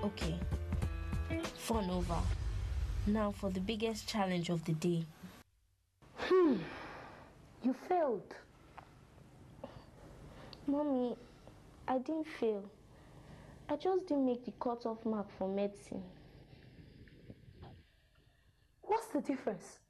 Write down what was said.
Okay, fun over. Now for the biggest challenge of the day. You failed. Mommy, I didn't fail. I just didn't make the cutoff mark for medicine. What's the difference?